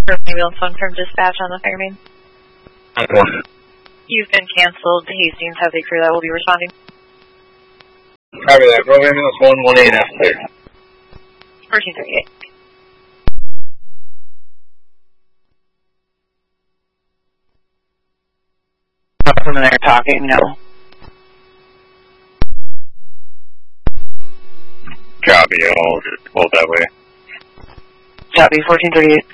Ambulance 1 from dispatch on the fire main. You've been canceled. Hastings has a crew that will be responding. Copy that. Road Ambulance 118 after. 1438. From there talking, no. Copy, I'll just hold that way. Copy, 1438.